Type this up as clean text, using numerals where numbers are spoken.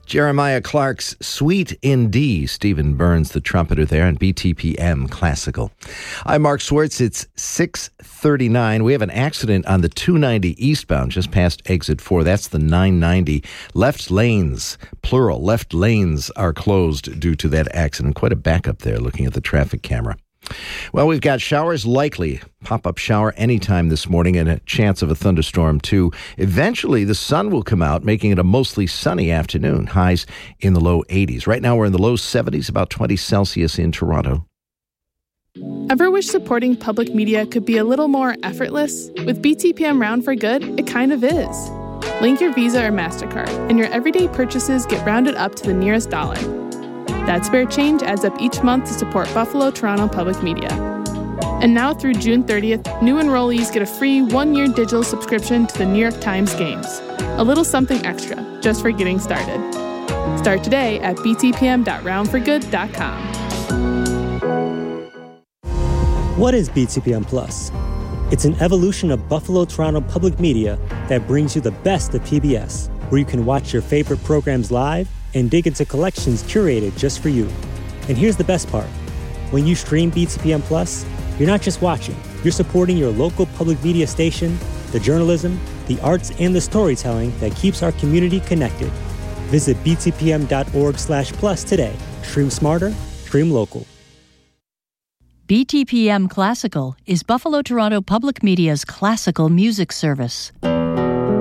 Jeremiah Clark's Sweet in D. Stephen Burns, the trumpeter there, and BTPM Classical. I'm Mark Swartz. It's 6:39. We have an accident on the 290 eastbound, just past exit 4. That's the 990. Left lanes, plural, left lanes are closed due to that accident. Quite a backup there looking at the traffic camera. Well, we've got showers likely, pop-up shower anytime this morning, and a chance of a thunderstorm, too. Eventually, the sun will come out, making it a mostly sunny afternoon. Highs in the low 80s. Right now, we're in the low 70s, about 20 Celsius in Toronto. Ever wish supporting public media could be a little more effortless? With BTPM Round for Good, it kind of is. Link your Visa or MasterCard, and your everyday purchases get rounded up to the nearest dollar. That spare change adds up each month to support Buffalo Toronto Public Media. And now through June 30th, new enrollees get a free 1-year digital subscription to the New York Times Games. A little something extra, just for getting started. Start today at btpm.roundforgood.com. What is BTPM Plus? It's an evolution of Buffalo Toronto Public Media that brings you the best of PBS, where you can watch your favorite programs live and dig into collections curated just for you. And here's the best part. When you stream BTPM Plus, you're not just watching, you're supporting your local public media station, the journalism, the arts, and the storytelling that keeps our community connected. Visit btpm.org/plus today. Stream smarter, stream local. BTPM Classical is Buffalo Toronto Public Media's classical music service.